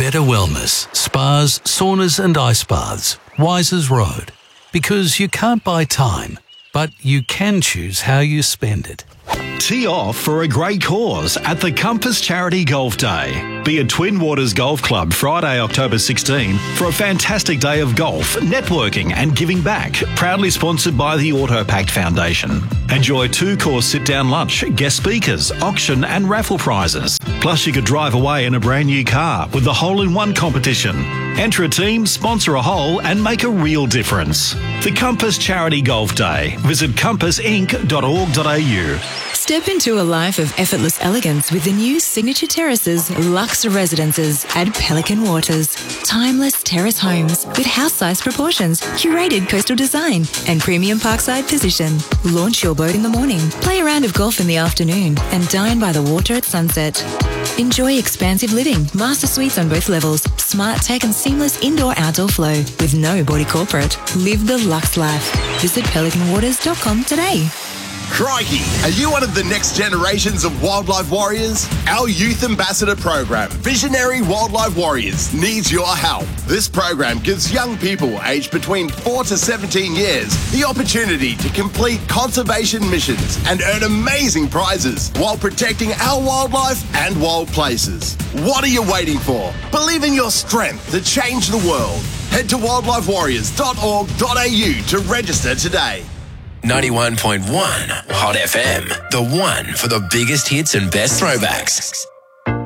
Better Wellness, spas, saunas and ice baths, Wisers Road. Because you can't buy time, but you can choose how you spend it. Tee off for a great cause at the Compass Charity Golf Day. Be at Twin Waters Golf Club Friday, October 16 for a fantastic day of golf, networking and giving back. Proudly sponsored by the AutoPact Foundation. Enjoy 2-course sit-down lunch, guest speakers, auction and raffle prizes. Plus you could drive away in a brand new car with the hole-in-one competition. Enter a team, sponsor a hole and make a real difference. The Compass Charity Golf Day. Visit compassinc.org.au. Step into a life of effortless elegance with the new Signature Terraces Luxe Residences at Pelican Waters. Timeless terrace homes with house-sized proportions, curated coastal design and premium parkside position. Launch your boat in the morning, play a round of golf in the afternoon and dine by the water at sunset. Enjoy expansive living, master suites on both levels, smart tech and seamless indoor-outdoor flow with no body corporate. Live the luxe life. Visit pelicanwaters.com today. Crikey, are you one of the next generations of wildlife warriors? Our Youth Ambassador program, Visionary Wildlife Warriors, needs your help. This program gives young people aged between 4 to 17 years the opportunity to complete conservation missions and earn amazing prizes while protecting our wildlife and wild places. What are you waiting for? Believe in your strength to change the world. Head to wildlifewarriors.org.au to register today. 91.1 Hot FM, the one for the biggest hits and best throwbacks.